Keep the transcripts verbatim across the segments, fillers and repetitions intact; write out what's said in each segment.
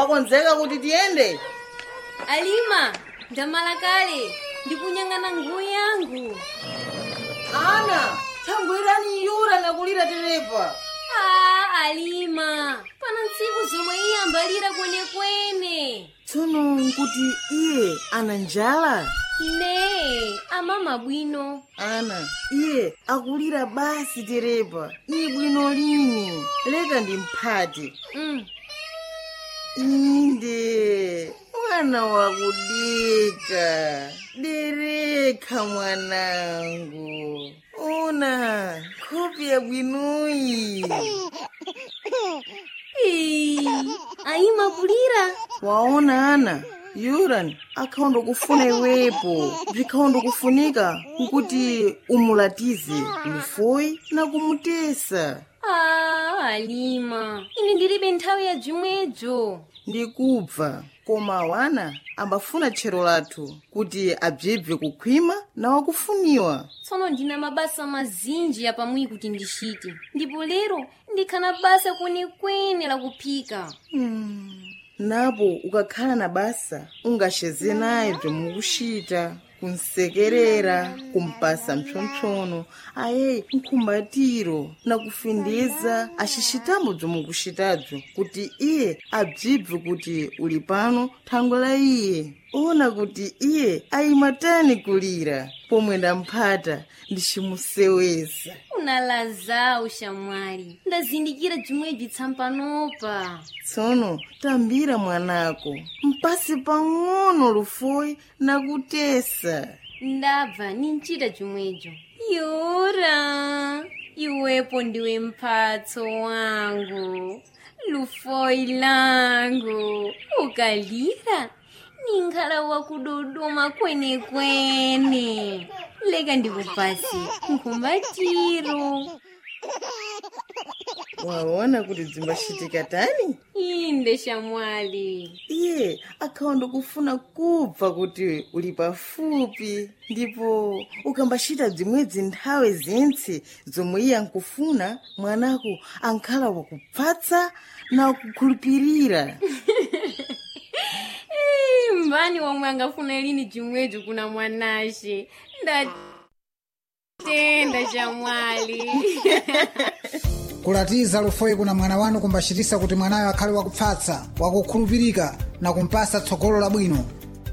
wakonzeka kuti tiyende? Alima, ndamala kale. Ndikunyang'ana nguo yangu. Ana, thangwirani yura nakulira terepa. Ah, Alima. Pana ntsiku zomwe iye ambalira kwenekwene. Tsono nkuti iye ana njala? Ne, amama bwino. Ana, iye akulira basi terepa. Iye bwino lini? Leka ndimphati. Mm. Inde, mwana wakudika. Dereka mwanangu. Ona, kopi ya bwinoyi. Ee, Alima kulira. Waona ana, Yuran akhaonda kufuna iwepo. Bzikhaonda kufunika nkuti umulatize lufoyi na kumutesa. Ah, Alima. Ine ndilibe nthawi ya jumwejo. Ndikubva, koma wana ambafuna tchero lathu kuti abzibve kukhwima na wakufuniwa. Tsono ndina mabasa mazinji yapamwi kuti ndishite. Ndipo lero ndikhana basa kwenekwene la kuphika. Hmm. Napo ukakhala na basa ungasheze naye bzomukushita kunsekerera kumpasa mpsonpsono aye nkhumbatiro na kufindeza ashishitambo bzomukushitadzo kuti iye abzibve kuti uli pano thangwe la iye. Ona kuti iye ayimatani kulira pomwe ndamphata ndichimuseweza. Unalaza ushamwali. Ndazindikira jimweji tsampanopa. Tsono tambira mwanako mpasi pang'ono lufoyi na kutesa. Ndabva ninchita jimwejo. Yura, iwepo ndiwe mphatso wangu. Lufoyi langu. Ukalira ninkhala wakudodoma kwene kwene. Leka ndikupasi nkhumbatiro. Waona kuti dzimbashitika tani? Inde shamwali. Iye akhaonda kufuna kubva kuti uli pafupi. Ndipo ukambashita dzimwedzi nthawe zentse zomwe iye ankufuna mwanako ankhala wakupfatsa na kukhulupirira. Mbani wamwe angafuna lini jimwejo kuna mwanashe. Ndatenda shamwali. Kulatiza lufoyi kuna mwana wanu kumbashitisa kuti mwanayo akhale wakupfatsa, wakukhulupirika na kumpasa tsogolo labwino.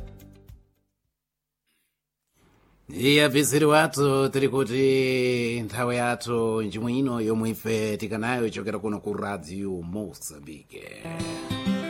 Iya viziri watu tiri kuti nthawe yathu njimwe ino yomwe ife tikanayo chokera kuno ku Radio Mozambique.